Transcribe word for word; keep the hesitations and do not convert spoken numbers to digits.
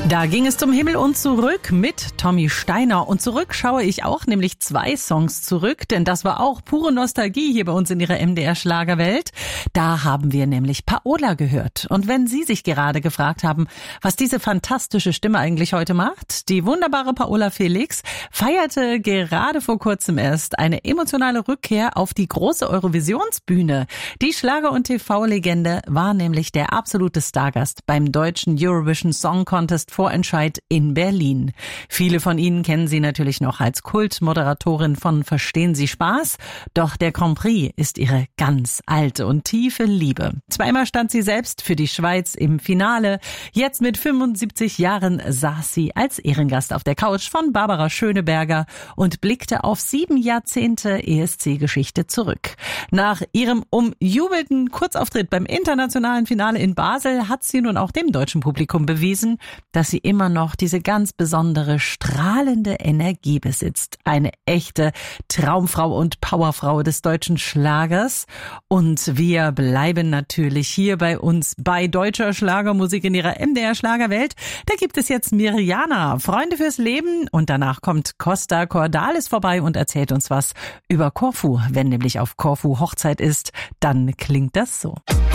Da ging es zum Himmel und zurück mit Tommy Steiner. Und zurück schaue ich auch, nämlich zwei Songs zurück, denn das war auch pure Nostalgie hier bei uns in ihrer M D R-Schlagerwelt. Da haben wir nämlich Paola gehört. Und wenn Sie sich gerade gefragt haben, was diese fantastische Stimme eigentlich heute macht, die wunderbare Paola Felix feierte gerade vor kurzem erst eine emotionale Rückkehr auf die große Eurovisionsbühne. Die Schlager- und T V-Legende war nämlich der absolute Stargast beim deutschen Eurovision Song Contest Vorentscheid in Berlin. Viele von Ihnen kennen sie natürlich noch als Kultmoderatorin von Verstehen Sie Spaß, doch der Grand Prix ist ihre ganz alte und tiefe Liebe. Zweimal stand sie selbst für die Schweiz im Finale. Jetzt mit fünfundsiebzig Jahren saß sie als Ehrengast auf der Couch von Barbara Schöneberger und blickte auf sieben Jahrzehnte E S C-Geschichte zurück. Nach ihrem umjubelten Kurzauftritt beim internationalen Finale in Basel hat sie nun auch dem deutschen Publikum bewiesen, dass sie immer noch diese ganz besondere, strahlende Energie besitzt. Eine echte Traumfrau und Powerfrau des deutschen Schlagers. Und wir bleiben natürlich hier bei uns bei deutscher Schlagermusik in ihrer M D R-Schlagerwelt. Da gibt es jetzt Mirjana, Freunde fürs Leben. Und danach kommt Costa Cordalis vorbei und erzählt uns was über Korfu. Wenn nämlich auf Korfu Hochzeit ist, dann klingt das so.